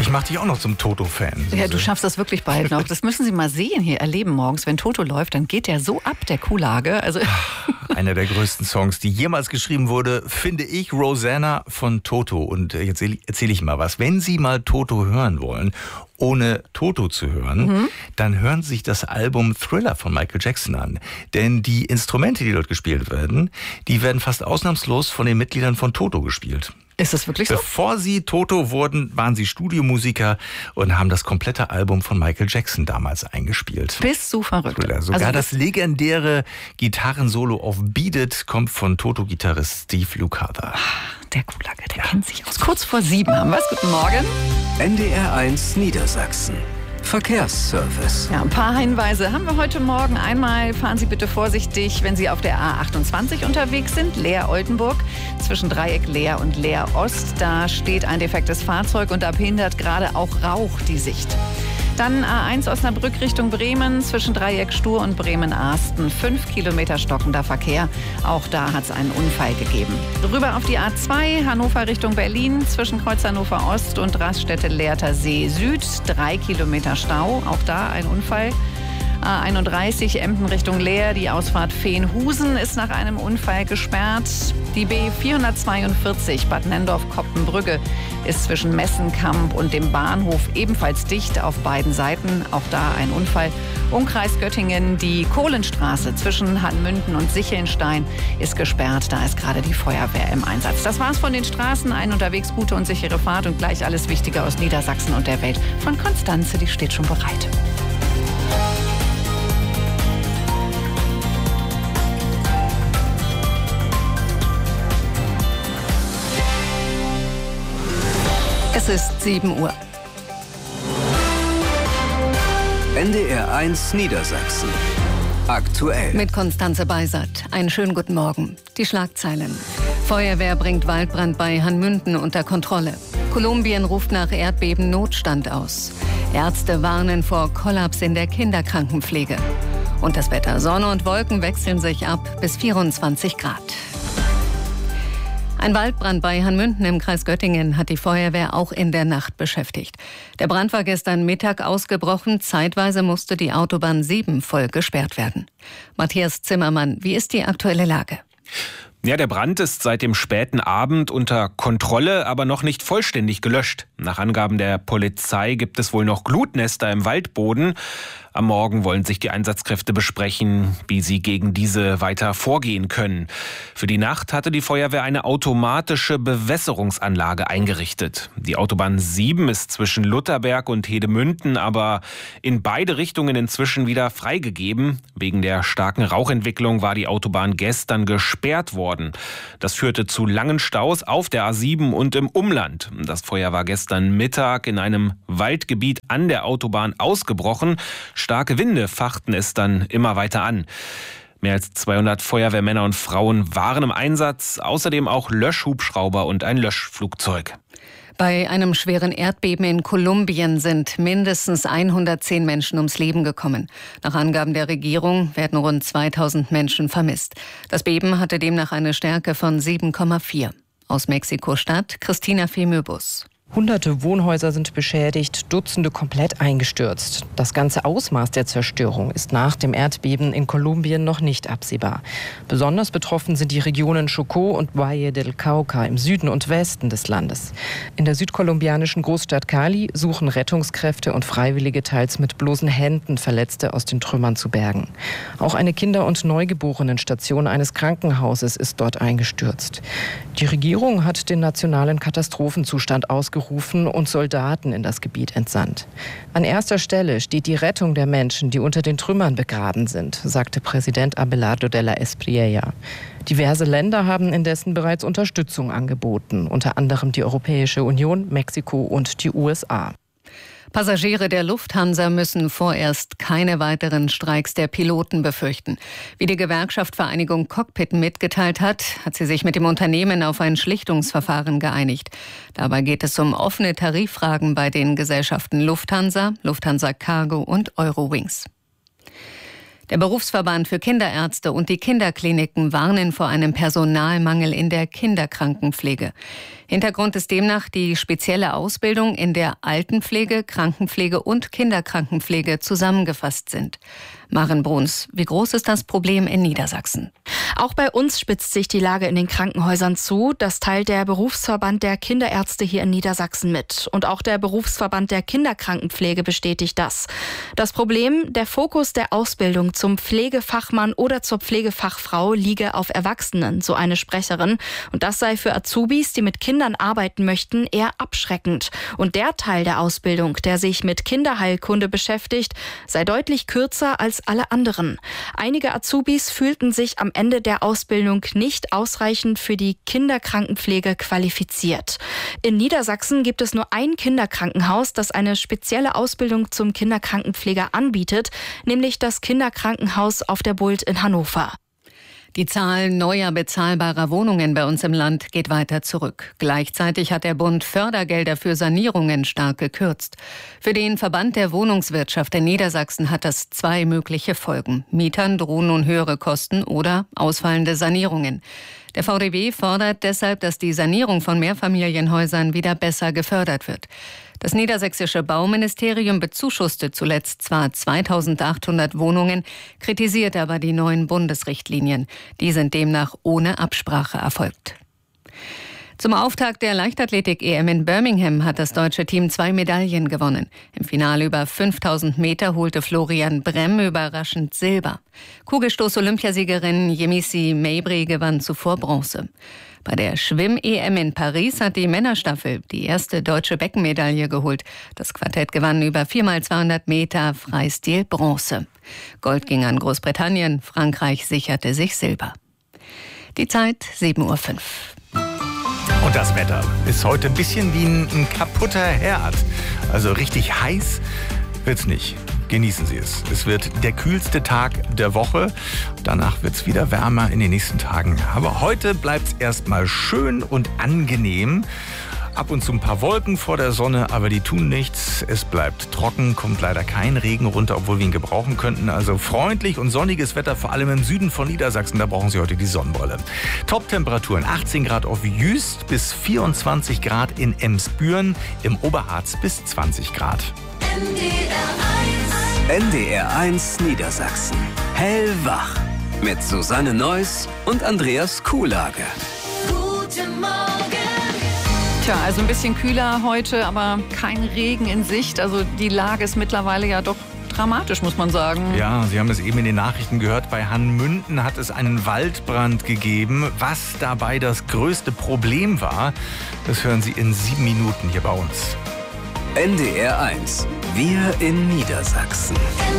Ich mache dich auch noch zum Toto-Fan. Ja, du schaffst das wirklich bald noch. Das müssen Sie mal sehen hier, erleben morgens. Wenn Toto läuft, dann geht der so ab, der Kuhlage. Also einer der größten Songs, die jemals geschrieben wurde, finde ich, Rosanna von Toto. Und jetzt erzähle ich mal was. Wenn Sie mal Toto hören wollen, ohne Toto zu hören, dann hören Sie sich das Album Thriller von Michael Jackson an. Denn die Instrumente, die dort gespielt werden, die werden fast ausnahmslos von den Mitgliedern von Toto gespielt. Ist das wirklich so? Bevor sie Toto wurden, waren sie Studiomusiker und haben das komplette Album von Michael Jackson damals eingespielt. Bist so verrückt. Thriller. Sogar also das legendäre Gitarrensolo auf Beat It kommt von Toto-Gitarrist Steve Lukather. Der Kuhlage, der kennt sich aus. Kurz vor 7 haben wir es. Guten Morgen. NDR 1 Niedersachsen. Verkehrsservice. Ja, ein paar Hinweise haben wir heute Morgen. Einmal fahren Sie bitte vorsichtig, wenn Sie auf der A28 unterwegs sind, Leer-Oldenburg, zwischen Dreieck Leer und Leer-Ost. Da steht ein defektes Fahrzeug und da behindert gerade auch Rauch die Sicht. Dann A1 Osnabrück Richtung Bremen, zwischen Dreieck Stur und Bremen-Ahsten. 5 Kilometer stockender Verkehr. Auch da hat es einen Unfall gegeben. Rüber auf die A2 Hannover Richtung Berlin, zwischen Kreuz Hannover Ost und Raststätte Lehrter See Süd. 3 Kilometer Stau. Auch da ein Unfall. A31 Emden Richtung Leer, die Ausfahrt Veenhusen ist nach einem Unfall gesperrt. Die B442 Bad Nendorf-Koppenbrügge ist zwischen Messenkamp und dem Bahnhof ebenfalls dicht auf beiden Seiten. Auch da ein Unfall. Umkreis Göttingen, die Kohlenstraße zwischen Hanmünden und Sichelnstein ist gesperrt. Da ist gerade die Feuerwehr im Einsatz. Das war's von den Straßen. Ein unterwegs gute und sichere Fahrt und gleich alles Wichtige aus Niedersachsen und der Welt. Von Konstanze, die steht schon bereit. Es ist 7 Uhr. NDR 1 Niedersachsen. Aktuell. Mit Konstanze Beisert. Einen schönen guten Morgen. Die Schlagzeilen. Feuerwehr bringt Waldbrand bei Hanmünden unter Kontrolle. Kolumbien ruft nach Erdbeben Notstand aus. Ärzte warnen vor Kollaps in der Kinderkrankenpflege. Und das Wetter. Sonne und Wolken wechseln sich ab bis 24 Grad. Ein Waldbrand bei Hanmünden im Kreis Göttingen hat die Feuerwehr auch in der Nacht beschäftigt. Der Brand war gestern Mittag ausgebrochen. Zeitweise musste die Autobahn 7 voll gesperrt werden. Matthias Zimmermann, wie ist die aktuelle Lage? Ja, der Brand ist seit dem späten Abend unter Kontrolle, aber noch nicht vollständig gelöscht. Nach Angaben der Polizei gibt es wohl noch Glutnester im Waldboden. Am Morgen wollen sich die Einsatzkräfte besprechen, wie sie gegen diese weiter vorgehen können. Für die Nacht hatte die Feuerwehr eine automatische Bewässerungsanlage eingerichtet. Die Autobahn 7 ist zwischen Lutherberg und Hedemünden, aber in beide Richtungen inzwischen wieder freigegeben. Wegen der starken Rauchentwicklung war die Autobahn gestern gesperrt worden. Das führte zu langen Staus auf der A7 und im Umland. Das Feuer war gestern Mittag in einem Waldgebiet an der Autobahn ausgebrochen. Starke Winde fachten es dann immer weiter an. Mehr als 200 Feuerwehrmänner und Frauen waren im Einsatz, außerdem auch Löschhubschrauber und ein Löschflugzeug. Bei einem schweren Erdbeben in Kolumbien sind mindestens 110 Menschen ums Leben gekommen. Nach Angaben der Regierung werden rund 2000 Menschen vermisst. Das Beben hatte demnach eine Stärke von 7,4. Aus Mexiko-Stadt, Christina Femöbus. Hunderte Wohnhäuser sind beschädigt, Dutzende komplett eingestürzt. Das ganze Ausmaß der Zerstörung ist nach dem Erdbeben in Kolumbien noch nicht absehbar. Besonders betroffen sind die Regionen Chocó und Valle del Cauca im Süden und Westen des Landes. In der südkolumbianischen Großstadt Cali suchen Rettungskräfte und Freiwillige teils mit bloßen Händen Verletzte aus den Trümmern zu bergen. Auch eine Kinder- und Neugeborenenstation eines Krankenhauses ist dort eingestürzt. Die Regierung hat den nationalen Katastrophenzustand ausgerufen und Soldaten in das Gebiet entsandt. An erster Stelle steht die Rettung der Menschen, die unter den Trümmern begraben sind, sagte Präsident Abelardo de la Espriella. Diverse Länder haben indessen bereits Unterstützung angeboten, unter anderem die Europäische Union, Mexiko und die USA. Passagiere der Lufthansa müssen vorerst keine weiteren Streiks der Piloten befürchten. Wie die Gewerkschaft Vereinigung Cockpit mitgeteilt hat, hat sie sich mit dem Unternehmen auf ein Schlichtungsverfahren geeinigt. Dabei geht es um offene Tariffragen bei den Gesellschaften Lufthansa, Lufthansa Cargo und Eurowings. Der Berufsverband für Kinderärzte und die Kinderkliniken warnen vor einem Personalmangel in der Kinderkrankenpflege. Hintergrund ist demnach die spezielle Ausbildung, in der Altenpflege, Krankenpflege und Kinderkrankenpflege zusammengefasst sind. Maren Bruns, wie groß ist das Problem in Niedersachsen? Auch bei uns spitzt sich die Lage in den Krankenhäusern zu. Das teilt der Berufsverband der Kinderärzte hier in Niedersachsen mit. Und auch der Berufsverband der Kinderkrankenpflege bestätigt das. Das Problem, der Fokus der Ausbildung zum Pflegefachmann oder zur Pflegefachfrau liege auf Erwachsenen, so eine Sprecherin. Und das sei für Azubis, die mit Kindern arbeiten möchten, eher abschreckend. Und der Teil der Ausbildung, der sich mit Kinderheilkunde beschäftigt, sei deutlich kürzer als alle anderen. Einige Azubis fühlten sich am Ende der Ausbildung nicht ausreichend für die Kinderkrankenpflege qualifiziert. In Niedersachsen gibt es nur ein Kinderkrankenhaus, das eine spezielle Ausbildung zum Kinderkrankenpfleger anbietet, nämlich das Kinderkrankenhaus auf der Bult in Hannover. Die Zahl neuer bezahlbarer Wohnungen bei uns im Land geht weiter zurück. Gleichzeitig hat der Bund Fördergelder für Sanierungen stark gekürzt. Für den Verband der Wohnungswirtschaft in Niedersachsen hat das 2 mögliche Folgen. Mietern drohen nun höhere Kosten oder ausfallende Sanierungen. Der VDW fordert deshalb, dass die Sanierung von Mehrfamilienhäusern wieder besser gefördert wird. Das niedersächsische Bauministerium bezuschusste zuletzt zwar 2.800 Wohnungen, kritisiert aber die neuen Bundesrichtlinien. Die sind demnach ohne Absprache erfolgt. Zum Auftakt der Leichtathletik-EM in Birmingham hat das deutsche Team 2 Medaillen gewonnen. Im Finale über 5.000 Meter holte Florian Bremm überraschend Silber. Kugelstoß-Olympiasiegerin Yemisi Mabry gewann zuvor Bronze. Bei der Schwimm-EM in Paris hat die Männerstaffel die erste deutsche Beckenmedaille geholt. Das Quartett gewann über 4x200 Meter Freistil Bronze. Gold ging an Großbritannien, Frankreich sicherte sich Silber. Die Zeit 7:05 Uhr. Und das Wetter ist heute ein bisschen wie ein kaputter Herd. Also richtig heiß wird's nicht. Genießen Sie es. Es wird der kühlste Tag der Woche. Danach wird es wieder wärmer in den nächsten Tagen. Aber heute bleibt es erstmal schön und angenehm. Ab und zu ein paar Wolken vor der Sonne, aber die tun nichts. Es bleibt trocken, kommt leider kein Regen runter, obwohl wir ihn gebrauchen könnten. Also freundlich und sonniges Wetter, vor allem im Süden von Niedersachsen. Da brauchen Sie heute die Sonnenbrille. Top-Temperaturen 18 Grad auf Jüst bis 24 Grad in Emsbüren, im Oberharz bis 20 Grad. NDR1 Niedersachsen. Hellwach. Mit Susanne Neuss und Andreas Kuhlage. Guten Morgen. Tja, also ein bisschen kühler heute, aber kein Regen in Sicht. Also die Lage ist mittlerweile ja doch dramatisch, muss man sagen. Ja, Sie haben es eben in den Nachrichten gehört. Bei Hanmünden hat es einen Waldbrand gegeben. Was dabei das größte Problem war, das hören Sie in 7 Minuten hier bei uns. NDR1. Wir in Niedersachsen.